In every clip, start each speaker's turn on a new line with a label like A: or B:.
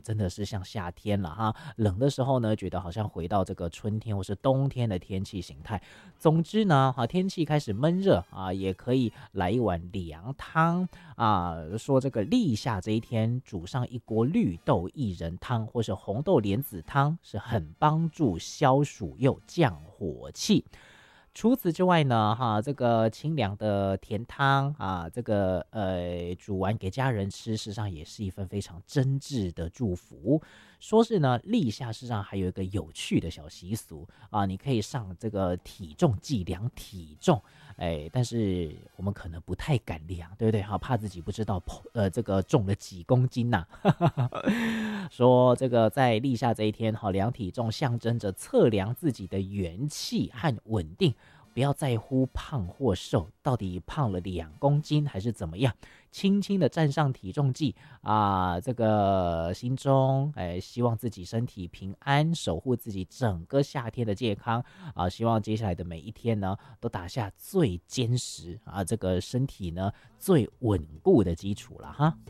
A: 真的是像夏天了哈。冷的时候呢，觉得好像回到这个春天或是冬天的天气形态。总之呢，天气开始闷热啊，也可以来一碗凉汤啊。说这个立夏这一天煮上一锅绿豆薏仁汤或是红豆莲子汤，是很帮助消暑又降火气。除此之外呢，这个清凉的甜汤啊，这个煮完给家人吃，事实上也是一份非常真挚的祝福。说是呢，立夏事实上还有一个有趣的小习俗啊，你可以上这个体重计量体重，但是我们可能不太敢量，对不对？怕自己不知道这个重了几公斤呐、说这个在立夏这一天，量体重象征着测量自己的元气和稳定。不要在乎胖或瘦，到底胖了2公斤还是怎么样，轻轻的站上体重计啊，这个心中希望自己身体平安，守护自己整个夏天的健康啊，希望接下来的每一天呢，都打下最坚实啊，这个身体呢最稳固的基础了哈。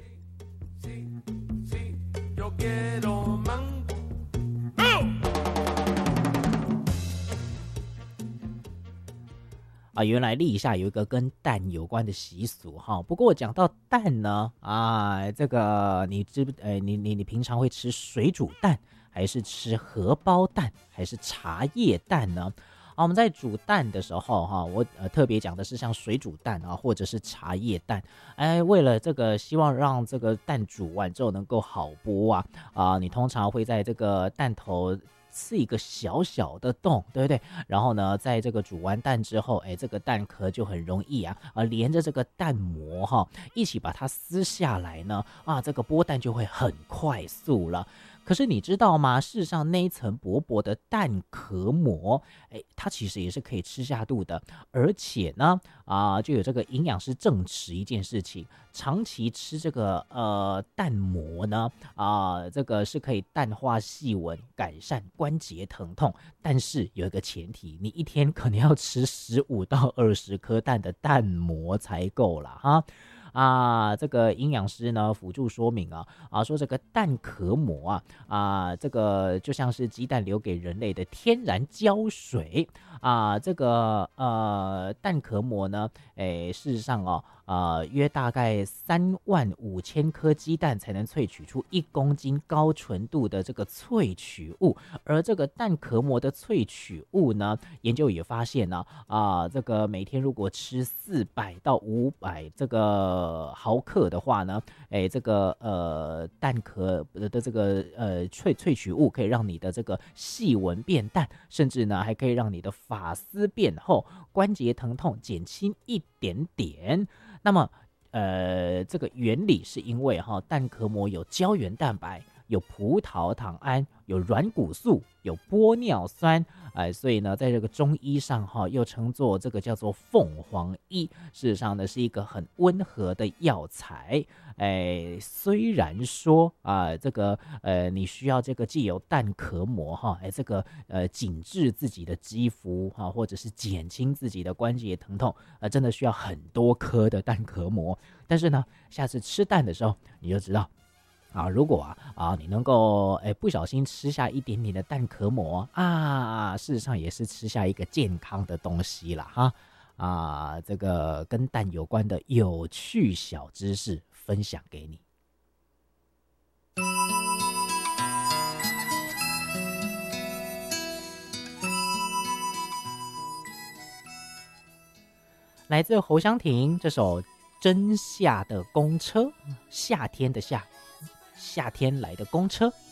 A: 原来立夏有一个跟蛋有关的习俗哈。不过讲到蛋呢，这个你平常会吃水煮蛋，还是吃荷包蛋，还是茶叶蛋呢？我们在煮蛋的时候哈，我特别讲的是像水煮蛋啊，或者是茶叶蛋。为了这个希望让这个蛋煮完之后能够好剥你通常会在这个蛋头刺一个小小的洞，对不对？然后呢，在这个煮完蛋之后，这个蛋壳就很容易连着这个蛋膜一起把它撕下来呢，这个剥蛋就会很快速了。可是你知道吗？事实上那一层薄薄的蛋壳膜，它其实也是可以吃下肚的，而且呢，就有这个营养师证实一件事情，长期吃这个蛋膜呢，这个是可以淡化细纹，改善关节疼痛。但是有一个前提，你一天可能要吃15到20颗蛋的蛋膜才够了哈。这个营养师呢辅助说明说这个蛋壳膜这个就像是鸡蛋留给人类的天然胶水这个蛋壳膜呢，事实上约大概35000颗鸡蛋才能萃取出1公斤高纯度的这个萃取物，而这个蛋壳膜的萃取物呢，研究也发现呢这个每天如果吃400到500这个毫克的话呢，这个蛋壳的这个萃取物可以让你的这个细纹变淡，甚至呢还可以让你的发丝变厚，关节疼痛减轻一点点。那么这个原理是因为蛋壳膜有胶原蛋白，有葡萄糖胺，有软骨素，有玻尿酸，所以呢，在这个中医上又称作这个叫做凤凰衣。事实上呢，是一个很温和的药材。虽然说这个你需要这个藉由蛋壳膜这个紧致自己的肌肤或者是减轻自己的关节疼痛，真的需要很多颗的蛋壳膜。但是呢，下次吃蛋的时候你就知道。如果你能够不小心吃下一点点的蛋壳膜事实上也是吃下一个健康的东西啦这个跟蛋有关的有趣小知识分享给你。来自侯湘婷这首《真夏的公车》，夏天的夏，夏天来的公车。